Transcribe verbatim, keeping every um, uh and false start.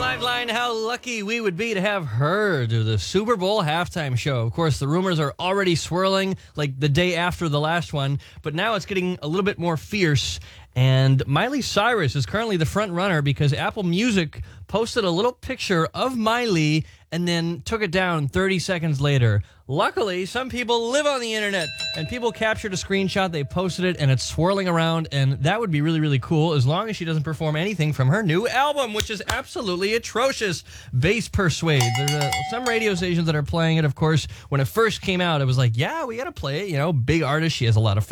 Liveline, how lucky we would be to have her do the Super Bowl halftime show. Of course, the rumors are already swirling like the day after the last one, but now it's getting a little bit more fierce. And Miley Cyrus is currently the front runner because Apple Music posted a little picture of Miley and then took it down thirty seconds later. Luckily, some people live on the internet, and people captured a screenshot, they posted it, and it's swirling around, and that would be really, really cool as long as she doesn't perform anything from her new album, which is absolutely atrocious. Bass Persuade. There's uh, some radio stations that are playing it, of course. When it first came out, it was like, yeah, we got to play it. You know, big artist. She has a lot of fans.